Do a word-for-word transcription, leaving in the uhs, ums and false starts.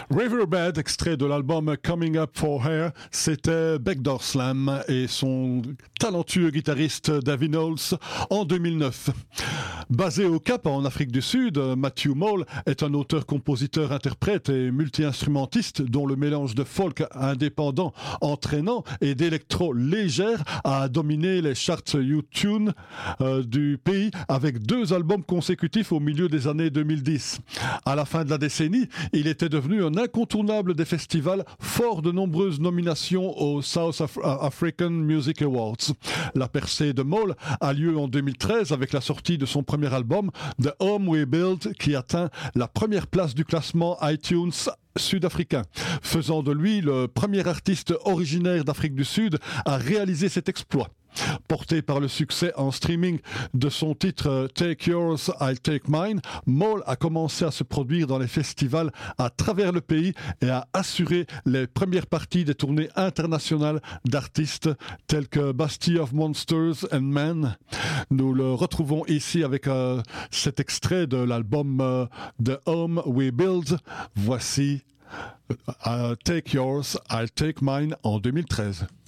Riverbed, extrait de l'album Coming Up for Air, c'était Backdoor Slam et son talentueux guitariste Davy Knowles en deux mille neuf. Basé au Cap en Afrique du Sud, Matthew Mole est un auteur-compositeur, interprète et multi-instrumentiste dont le mélange de folk indépendant entraînant et d'électro légère a dominé les charts U-Tune euh, du pays avec deux albums consécutifs au milieu des années deux mille dix. À la fin de la décennie, il était devenu un incontournable des festivals, fort de nombreuses nominations aux South Af- African Music Awards. La percée de Mole a lieu en deux mille treize avec la sortie de son premier album, The Home We Build, qui atteint la première place du classement iTunes sud-africain, faisant de lui le premier artiste originaire d'Afrique du Sud à réaliser cet exploit. Porté par le succès en streaming de son titre Take Yours, I'll Take Mine, Mole a commencé à se produire dans les festivals à travers le pays et a assuré les premières parties des tournées internationales d'artistes tels que Bastille of Monsters and Men. Nous le retrouvons ici avec euh, cet extrait de l'album euh, The Home We Build. Voici uh, Take Yours, I'll Take Mine en deux mille treize.